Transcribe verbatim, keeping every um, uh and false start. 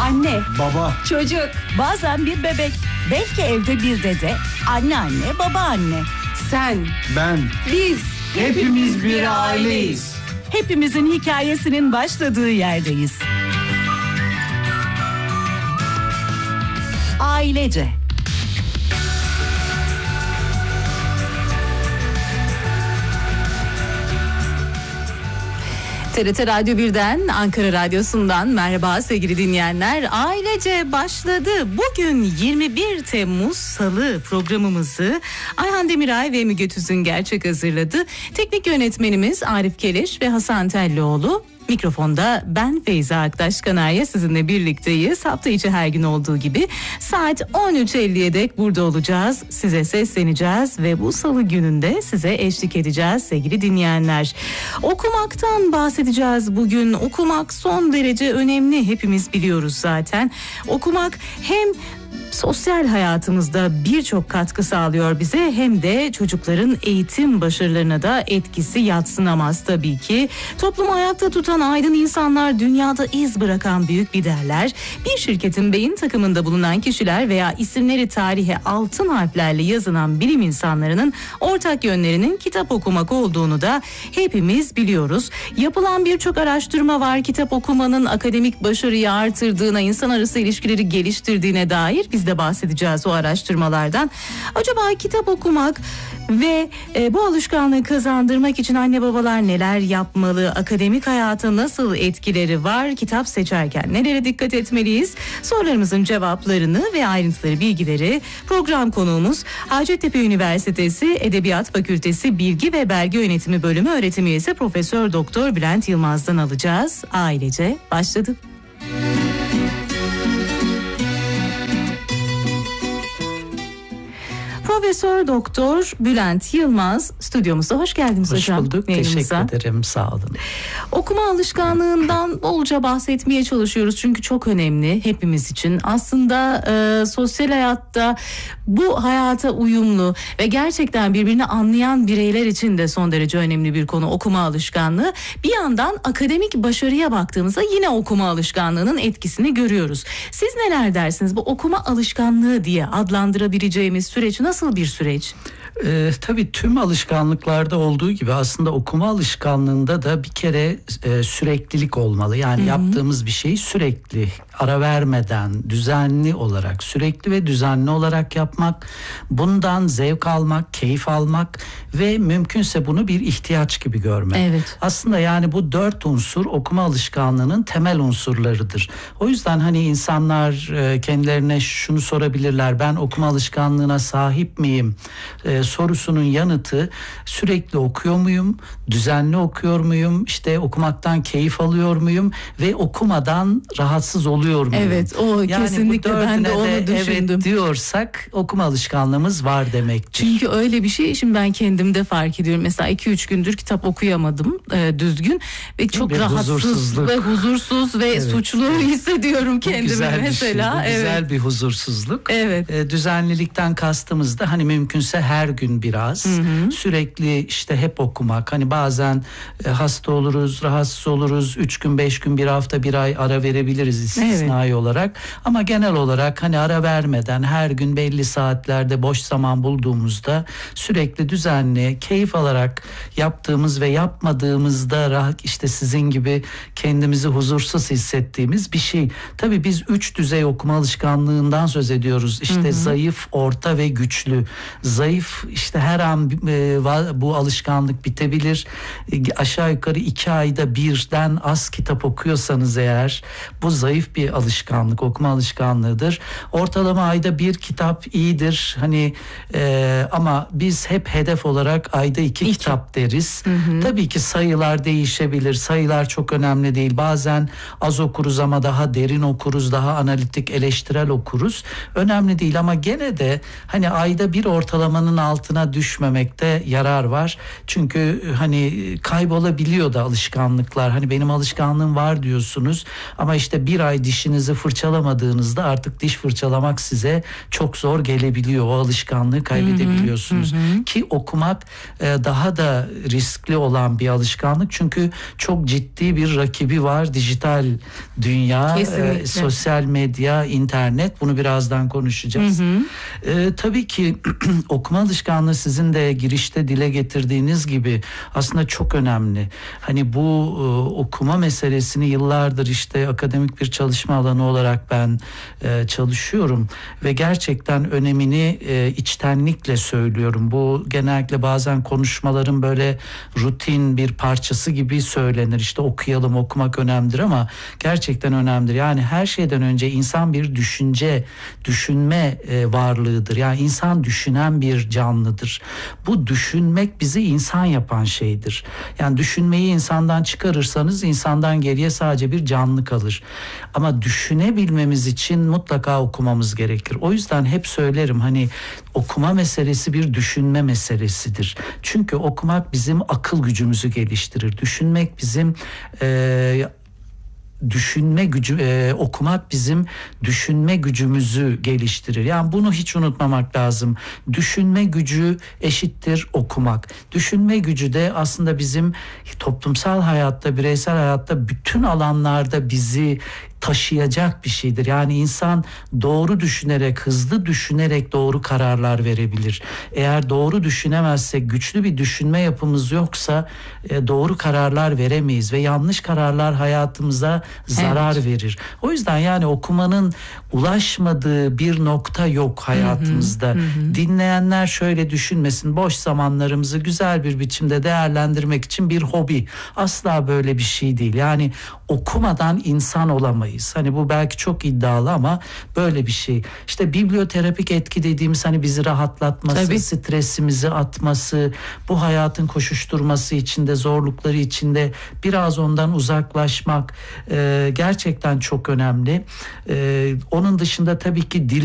Anne, baba, çocuk, bazen bir bebek, belki evde bir dede, anneanne, babaanne. sen, ben, biz, hepimiz bir aileyiz. Hepimizin hikayesinin başladığı yerdeyiz. Ailece. T R T Radyo birden, Ankara Radyosu'ndan merhaba sevgili dinleyenler. Ailece başladı. Bugün yirmi bir Temmuz Salı programımızı Ayhan Demiray ve Müge Tüzün Gerçek hazırladı. Teknik yönetmenimiz Arif Keleş ve Hasan Tellioğlu. Mikrofonda ben Feyza Aktaş Kanarya sizinle birlikteyiz. Hafta içi her gün olduğu gibi saat on üç elliye dek burada olacağız. Size sesleneceğiz ve bu salı gününde size eşlik edeceğiz sevgili dinleyenler. Okumaktan bahsedeceğiz bugün. Okumak son derece önemli, hepimiz biliyoruz zaten. Okumak hem sosyal hayatımızda birçok katkı sağlıyor bize, hem de çocukların eğitim başarılarına da etkisi yadsınamaz tabii ki. Toplumu ayakta tutan aydın insanlar, dünyada iz bırakan büyük liderler, bir şirketin beyin takımında bulunan kişiler veya isimleri tarihe altın harflerle yazılan bilim insanlarının ortak yönlerinin kitap okumak olduğunu da hepimiz biliyoruz. Yapılan birçok araştırma var, kitap okumanın akademik başarıyı artırdığına, insan arası ilişkileri geliştirdiğine dair. Biz de bahsedeceğiz o araştırmalardan. Acaba kitap okumak ve e, bu alışkanlığı kazandırmak için anne babalar neler yapmalı? Akademik hayata nasıl etkileri var? Kitap seçerken nelere dikkat etmeliyiz? Sorularımızın cevaplarını ve ayrıntıları, bilgileri program konuğumuz Hacettepe Üniversitesi Edebiyat Fakültesi Bilgi ve Belge Yönetimi Bölümü öğretim üyesi Profesör Doktor Bülent Yılmaz'dan alacağız. Ailece başladı. Profesör Doktor Bülent Yılmaz stüdyomuzda. Hoş geldiniz Hoş hocam. Hoş bulduk. Yayınımıza. Teşekkür ederim. Sağ olun. Okuma alışkanlığından bolca bahsetmeye çalışıyoruz. Çünkü çok önemli hepimiz için. Aslında e, sosyal hayatta bu hayata uyumlu ve gerçekten birbirini anlayan bireyler için de son derece önemli bir konu okuma alışkanlığı. Bir yandan akademik başarıya baktığımızda yine okuma alışkanlığının etkisini görüyoruz. Siz neler dersiniz? Bu okuma alışkanlığı diye adlandırabileceğimiz süreç nasıl bir süreç? Ee, tabii tüm alışkanlıklarda olduğu gibi aslında okuma alışkanlığında da bir kere e, süreklilik olmalı. Yani Hı-hı. yaptığımız bir şeyi sürekli, ara vermeden, düzenli olarak, sürekli ve düzenli olarak yapmak, bundan zevk almak, keyif almak ve mümkünse bunu bir ihtiyaç gibi görmek. Evet. Aslında yani bu dört unsur okuma alışkanlığının temel unsurlarıdır. O yüzden hani insanlar e, kendilerine şunu sorabilirler: ben okuma alışkanlığına sahip miyim? E, sorusunun yanıtı sürekli okuyor muyum? Düzenli okuyor muyum? İşte okumaktan keyif alıyor muyum? Ve okumadan rahatsız oluyor muyum? Evet, o yani kesinlikle ben de onu de düşündüm. Evet diyorsak okuma alışkanlığımız var demektir. Çünkü öyle bir şey, şimdi ben kendimde fark ediyorum. Mesela iki üç gündür kitap okuyamadım e, düzgün ve çok bir rahatsız ve huzursuz ve evet, suçlu evet. hissediyorum kendimi güzel mesela. Bir şey, bu güzel evet. bir huzursuzluk. Evet. E, düzenlilikten kastımız da hani mümkünse her gün biraz, hı hı. sürekli işte hep okumak. Hani bazen e, hasta oluruz, rahatsız oluruz. Üç gün, beş gün, bir hafta, bir ay ara verebiliriz istisnai evet. olarak. Ama genel olarak hani ara vermeden her gün belli saatlerde boş zaman bulduğumuzda sürekli düzenli, keyif alarak yaptığımız ve yapmadığımızda rahat, işte sizin gibi kendimizi huzursuz hissettiğimiz bir şey. Tabii biz üç düzey okuma alışkanlığından söz ediyoruz. İşte hı hı. zayıf, orta ve güçlü. Zayıf, işte her an e, bu alışkanlık bitebilir. E, aşağı yukarı iki ayda birden az kitap okuyorsanız eğer, bu zayıf bir alışkanlık, okuma alışkanlığıdır. Ortalama ayda bir kitap iyidir. Hani e, ama biz hep hedef olarak ayda iki, iki. kitap deriz. Hı hı. Tabii ki sayılar değişebilir. Sayılar çok önemli değil. Bazen az okuruz ama daha derin okuruz, daha analitik, eleştirel okuruz. Önemli değil ama gene de hani ayda bir ortalamanın altında altına düşmemekte yarar var. Çünkü hani kaybolabiliyor da alışkanlıklar. Hani benim alışkanlığım var diyorsunuz ama işte bir ay dişinizi fırçalamadığınızda artık diş fırçalamak size çok zor gelebiliyor. O alışkanlığı kaybedebiliyorsunuz. Hı hı. Ki okumak daha da riskli olan bir alışkanlık. Çünkü çok ciddi bir rakibi var. Dijital dünya, e, sosyal medya, internet. Bunu birazdan konuşacağız. Hı hı. E, tabii ki okuma alışkanlığı sizin de girişte dile getirdiğiniz gibi aslında çok önemli. Hani bu e, okuma meselesini yıllardır işte akademik bir çalışma alanı olarak ben e, çalışıyorum ve gerçekten önemini e, içtenlikle söylüyorum. Bu genellikle bazen konuşmaların böyle rutin bir parçası gibi söylenir. İşte okuyalım, okumak önemlidir ama gerçekten önemlidir. Yani her şeyden önce insan bir düşünce, düşünme e, varlığıdır. Yani insan düşünen bir canlıdır. Bu düşünmek bizi insan yapan şeydir. Yani düşünmeyi insandan çıkarırsanız insandan geriye sadece bir canlı kalır. Ama düşünebilmemiz için mutlaka okumamız gerekir. O yüzden hep söylerim hani okuma meselesi bir düşünme meselesidir. Çünkü okumak bizim akıl gücümüzü geliştirir. Düşünmek bizim e, düşünme gücü, e, okumak bizim düşünme gücümüzü geliştirir. Yani bunu hiç unutmamak lazım. Düşünme gücü eşittir okumak. Düşünme gücü de aslında bizim toplumsal hayatta, bireysel hayatta bütün alanlarda bizi taşıyacak bir şeydir. Yani insan doğru düşünerek, hızlı düşünerek doğru kararlar verebilir. Eğer doğru düşünemezsek, güçlü bir düşünme yapımız yoksa e, doğru kararlar veremeyiz ve yanlış kararlar hayatımıza zarar evet. verir. O yüzden yani okumanın ulaşmadığı bir nokta yok hayatımızda. Hı hı, hı. Dinleyenler şöyle düşünmesin. Boş zamanlarımızı güzel bir biçimde değerlendirmek için bir hobi. Asla böyle bir şey değil. Yani okumadan insan olamayız. Hani bu belki çok iddialı ama böyle bir şey. İşte biblioterapik etki dediğimiz hani bizi rahatlatması, tabii. stresimizi atması, bu hayatın koşuşturması içinde, zorlukları içinde biraz ondan uzaklaşmak e, gerçekten çok önemli. E, onun dışında tabii ki dil